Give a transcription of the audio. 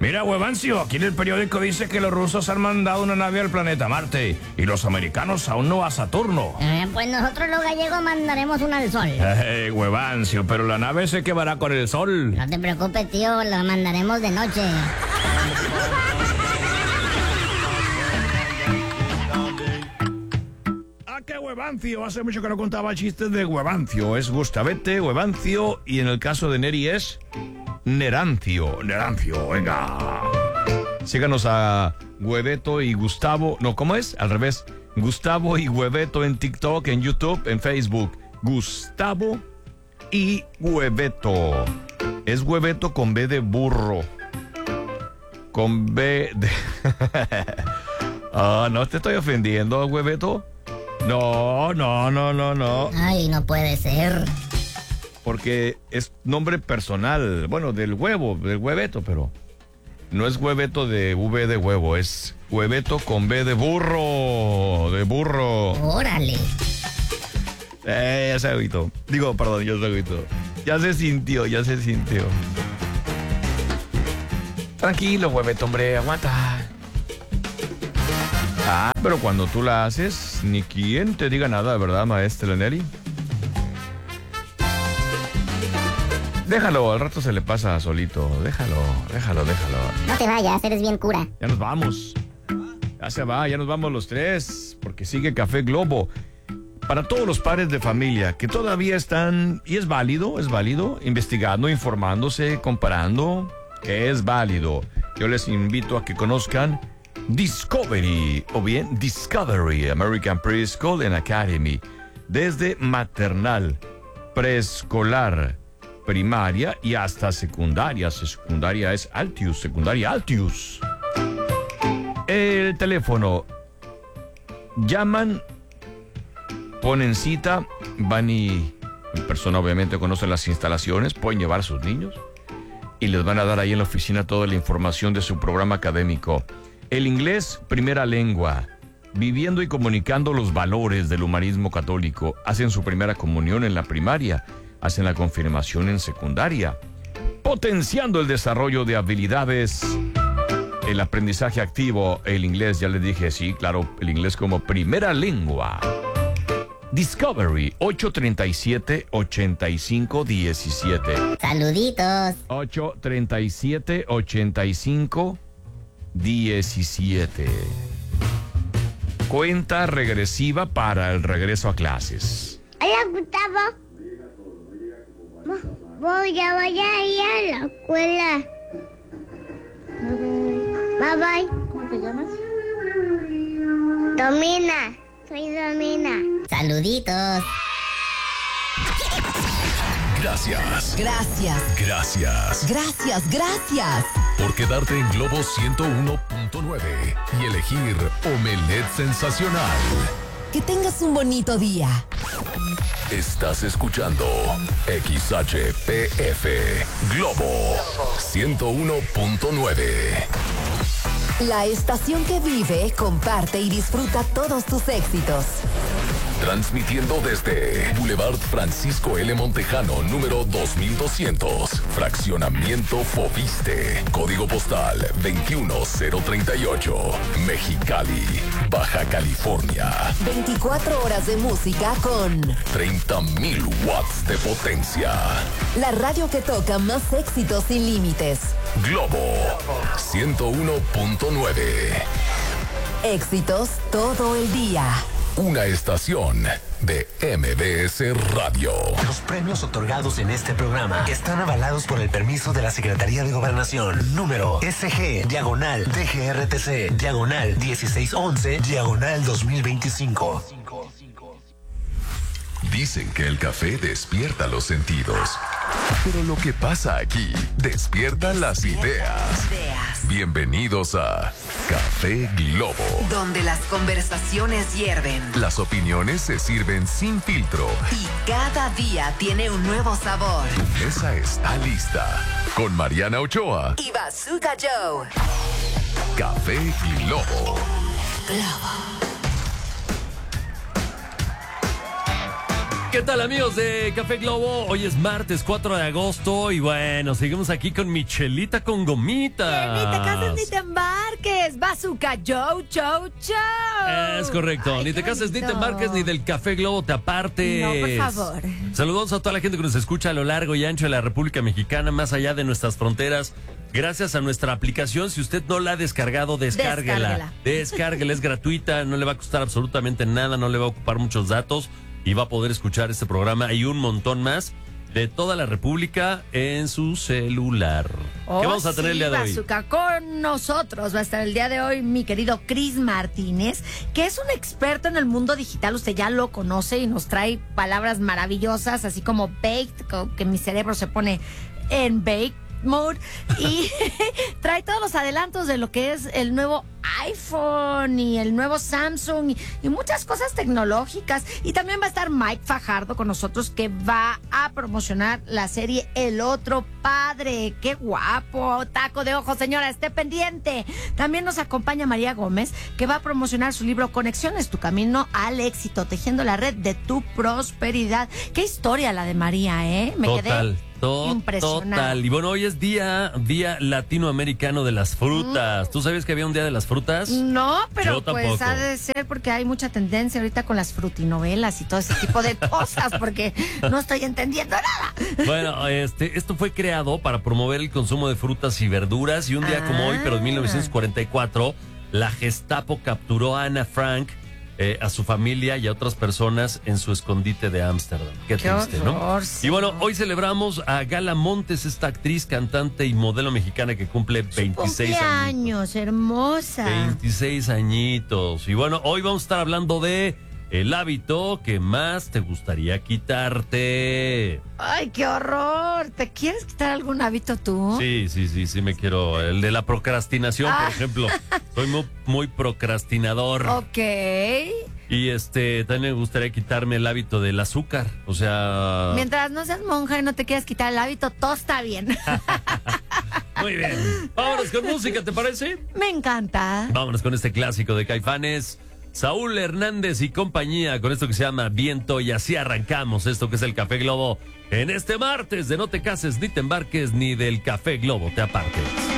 Mira, Huevancio, aquí en el periódico dice que los rusos han mandado una nave al planeta Marte y los americanos aún no a Saturno. Pues nosotros los gallegos mandaremos una al sol. Huevancio, pero la nave se quemará con el sol. No te preocupes, tío, la mandaremos de noche. ¿Qué Huevancio? Hace mucho que no contaba chistes de Huevancio. Es Gustavete, Huevancio, y en el caso de Neri es Nerancio. Nerancio, venga. Síganos a Hueveto y Gustavo. No, ¿cómo es? Al revés. Gustavo y Hueveto en TikTok, en YouTube, en Facebook. Gustavo y Hueveto. Es Hueveto con B de burro. Con B de... no te estoy ofendiendo, Hueveto. No. Ay, no puede ser. Porque es nombre personal, bueno, del Hueveto, pero no es Hueveto de V de huevo, es Hueveto con B de burro, Órale. Ya se agüitó. Digo, perdón, ya se agüitó. Ya se sintió. Tranquilo, Hueveto, hombre, aguanta. Pero cuando tú la haces, ni quien te diga nada, ¿verdad, maestra Nelly? Déjalo, al rato se le pasa solito. Déjalo. No te vayas, eres bien cura. Ya nos vamos. Ya se va, ya nos vamos los tres, porque sigue Café Globo. Para todos los padres de familia que todavía están, y es válido, investigando, informándose, comparando, es válido. Yo les invito a que conozcan Discovery, o bien Discovery, American Preschool and Academy, desde maternal, preescolar, primaria y hasta secundaria. Secundaria es Altius, secundaria Altius. El teléfono, llaman, ponen cita, van y en persona obviamente conocen las instalaciones, pueden llevar a sus niños y les van a dar ahí en la oficina toda la información de su programa académico. El inglés, primera lengua, viviendo y comunicando los valores del humanismo católico. Hacen su primera comunión en la primaria, hacen la confirmación en secundaria, potenciando el desarrollo de habilidades, el aprendizaje activo, el inglés, ya les dije, sí, claro, el inglés como primera lengua. Discovery, 837-8517. Saluditos. 837-8517. Cuenta regresiva para el regreso a clases. Hola, Gustavo. Voy a ir a la escuela. Bye bye. ¿Cómo te llamas? Domina. Soy Domina. Saluditos. Gracias. Gracias. Gracias. Gracias, gracias. Por quedarte en Globo 101.9 y elegir Omelette Sensacional. Que tengas un bonito día. Estás escuchando XHPF Globo 101.9. La estación que vive, comparte y disfruta todos tus éxitos. Transmitiendo desde Boulevard Francisco L. Montejano, número 2200, Fraccionamiento Fobiste, Código Postal 21038, Mexicali, Baja California. 24 horas de música con 30,000 watts de potencia. la radio que toca más éxitos sin límites. Globo 101.9. Éxitos todo el día. Una estación de MBS Radio. Los premios otorgados en este programa están avalados por el permiso de la Secretaría de Gobernación. Número SG/DGRTC/1611/2025. Dicen que el café despierta los sentidos. Pero lo que pasa aquí despierta las ideas. Bienvenidos a Café Globo, Donde las conversaciones hierven las opiniones se sirven sin filtro. y cada día tiene un nuevo sabor. Tu mesa está lista. Con Mariana Ochoa, Y Bazooka Joe. Café Globo. ¿Qué tal, amigos de Café Globo? Hoy es martes 4 de agosto y bueno, seguimos aquí con Michelita con gomitas. Ni te cases ni te embarques. Bazooka, Joe. Es correcto. Ay, ni te qué cases ni te bonito. embarques ni del Café Globo te apartes. No, por favor. Saludos a toda la gente que nos escucha a lo largo y ancho de la República Mexicana, más allá de nuestras fronteras. Gracias a nuestra aplicación, si usted no la ha descargado, descárguela. Descárguela, es gratuita, no le va a costar absolutamente nada, no le va a ocupar muchos datos y va a poder escuchar este programa y un montón más de toda la República en su celular. ¿Qué vamos a tener el día de hoy? Bazooka, con nosotros va a estar el día de hoy mi querido Chris Martínez, que es un experto en el mundo digital. Usted ya lo conoce y nos trae palabras maravillosas, así como baked, que mi cerebro se pone en bake mode, y trae todos los adelantos de lo que es el nuevo iPhone y el nuevo Samsung y muchas cosas tecnológicas. Y también va a estar Mike Fajardo con nosotros, que va a promocionar la serie El Otro Padre. ¡Qué guapo! Taco de ojo, señora, esté pendiente. También nos acompaña María Gómez, que va a promocionar su libro Conexiones, tu camino al éxito, tejiendo la red de tu prosperidad. ¡Qué historia la de María, eh! Me quedé impresionada. Total. Y bueno, hoy es día latinoamericano de las frutas. ¿Tú sabías que había un día de las frutas? No, pero Yo pues tampoco. ha de ser porque hay mucha tendencia ahorita con las frutinovelas y todo ese tipo de cosas, porque no estoy entendiendo nada. Bueno, esto fue creado para promover el consumo de frutas y verduras y un día como hoy, pero en 1944, la Gestapo capturó a Ana Frank, a su familia y a otras personas en su escondite de Ámsterdam. Qué triste, horror, ¿no? sí. Y bueno, hoy celebramos a Gala Montes, esta actriz, cantante y modelo mexicana que cumple 26 años. Cumpleaños, hermosa. 26 añitos. Y bueno, hoy vamos a estar hablando de el hábito que más te gustaría quitarte. Ay, qué horror. ¿Te quieres quitar algún hábito tú? Sí, me quiero. El de la procrastinación, por ejemplo. Soy muy procrastinador. Ok. Y también me gustaría quitarme el hábito del azúcar. O sea. Mientras no seas monja y no te quieras quitar el hábito, todo está bien. Muy bien. Vámonos con música, ¿te parece? Me encanta. Vámonos con este clásico de Caifanes, Saúl Hernández y compañía, con esto que se llama Viento, y así arrancamos esto que es el Café Globo en este martes de No te cases ni te embarques ni del Café Globo te apartes.